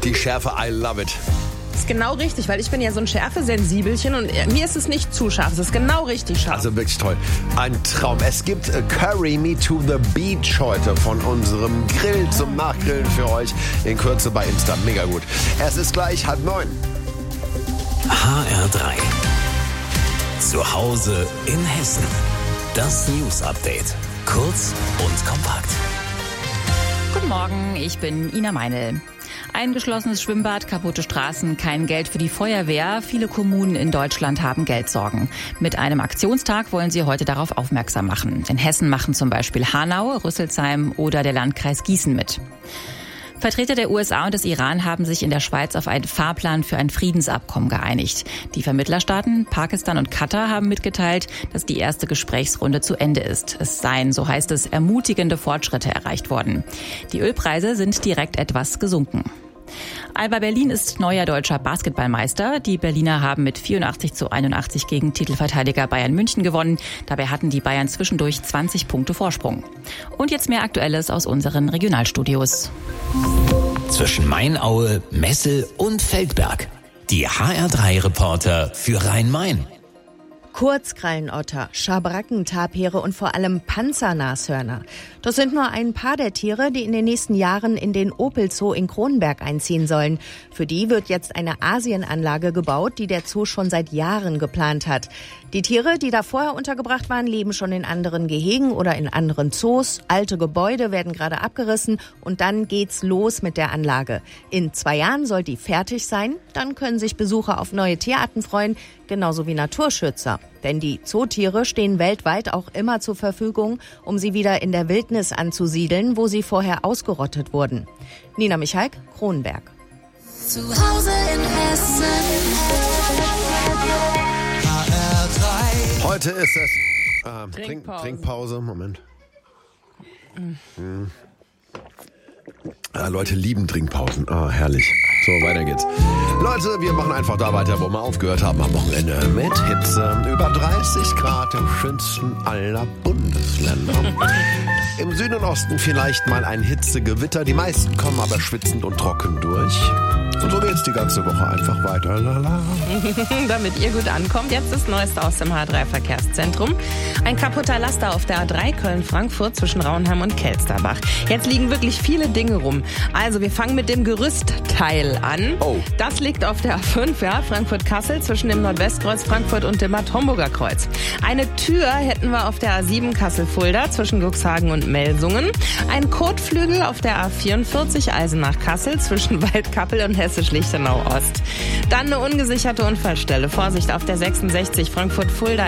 Die Schärfe, I love it. Das ist genau richtig, weil ich bin ja so ein Schärfesensibelchen und mir ist es nicht zu scharf. Es ist genau richtig scharf. Also wirklich toll. Ein Traum. Es gibt Curry Me to the Beach heute von unserem Grill zum Nachgrillen für euch. In Kürze bei Insta. Mega gut. Es ist gleich 8:30. HR3. Zu Hause in Hessen. Das News Update. Kurz und kompakt. Guten Morgen, ich bin Ina Meinl. Ein geschlossenes Schwimmbad, kaputte Straßen, kein Geld für die Feuerwehr. Viele Kommunen in Deutschland haben Geldsorgen. Mit einem Aktionstag wollen sie heute darauf aufmerksam machen. In Hessen machen zum Beispiel Hanau, Rüsselsheim oder der Landkreis Gießen mit. Vertreter der USA und des Iran haben sich in der Schweiz auf einen Fahrplan für ein Friedensabkommen geeinigt. Die Vermittlerstaaten Pakistan und Katar haben mitgeteilt, dass die erste Gesprächsrunde zu Ende ist. Es seien, so heißt es, ermutigende Fortschritte erreicht worden. Die Ölpreise sind direkt etwas gesunken. Alba Berlin ist neuer deutscher Basketballmeister. Die Berliner haben mit 84:81 gegen Titelverteidiger Bayern München gewonnen. Dabei hatten die Bayern zwischendurch 20 Punkte Vorsprung. Und jetzt mehr Aktuelles aus unseren Regionalstudios. Zwischen Mainaue, Messel und Feldberg. Die HR3-Reporter für Rhein-Main. Kurzkrallenotter, Schabracken, Tapire und vor allem Panzernashörner. Das sind nur ein paar der Tiere, die in den nächsten Jahren in den Opel-Zoo in Kronberg einziehen sollen. Für die wird jetzt eine Asienanlage gebaut, die der Zoo schon seit Jahren geplant hat. Die Tiere, die da vorher untergebracht waren, leben schon in anderen Gehegen oder in anderen Zoos. Alte Gebäude werden gerade abgerissen und dann geht's los mit der Anlage. In 2 Jahren soll die fertig sein. Dann können sich Besucher auf neue Tierarten freuen, genauso wie Naturschützer. Denn die Zootiere stehen weltweit auch immer zur Verfügung, um sie wieder in der Wildnis anzusiedeln, wo sie vorher ausgerottet wurden. Nina Michalk, Kronberg. Zu Hause in Hessen. Heute ist es Trinkpause. Moment. Leute lieben Trinkpausen. Herrlich. So, weiter geht's. Leute, wir machen einfach da weiter, wo wir aufgehört haben am Wochenende. Mit Hitze. Über 30 Grad im schönsten aller Bundesländer. Im Süden und Osten vielleicht mal ein Hitzegewitter. Die meisten kommen aber schwitzend und trocken durch. Und so geht's die ganze Woche einfach weiter. Lala. Damit ihr gut ankommt, jetzt das Neueste aus dem H3-Verkehrszentrum. Ein kaputter Laster auf der A3 Köln-Frankfurt zwischen Raunheim und Kelsterbach. Jetzt liegen wirklich viele Dinge rum. Also wir fangen mit dem Gerüstteil an. Oh. Das liegt auf der A5, ja, Frankfurt-Kassel zwischen dem Nordwestkreuz Frankfurt und dem Bad Homburger Kreuz. Eine Tür hätten wir auf der A7 Kassel-Fulda zwischen Cuxhagen und Melsungen. Ein Kotflügel auf der A44 Eisenach-Kassel zwischen Waldkappel und Hessisch-Lichtenau-Ost. Dann eine ungesicherte Unfallstelle. Vorsicht auf der 66 Frankfurt-Fulda